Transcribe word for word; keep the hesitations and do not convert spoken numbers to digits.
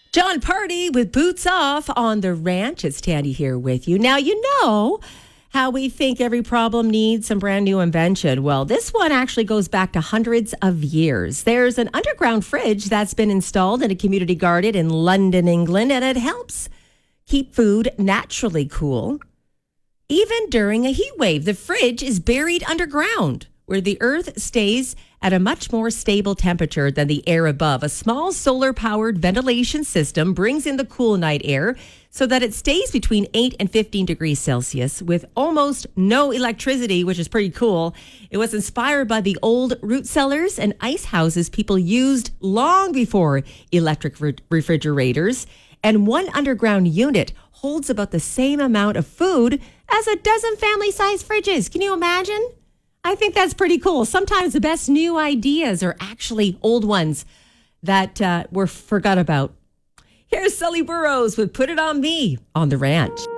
John Party with Boots Off on the ranch. It's Tandy here with you. Now, you know how we think every problem needs some brand new invention. Well, this one actually goes back to hundreds of years. There's an underground fridge that's been installed in a community garden in London, England, and it helps keep food naturally cool. Even during a heat wave, the fridge is buried underground, where the earth stays at a much more stable temperature than the air above. A small solar-powered ventilation system brings in the cool night air so that it stays between eight and fifteen degrees Celsius with almost no electricity, which is pretty cool. It was inspired by the old root cellars and ice houses people used long before electric re- refrigerators. And one underground unit holds about the same amount of food as a dozen family-sized fridges. Can you imagine? I think that's pretty cool. Sometimes the best new ideas are actually old ones that uh, were forgot about. Here's Sully Burrows with Put It On Me on the ranch.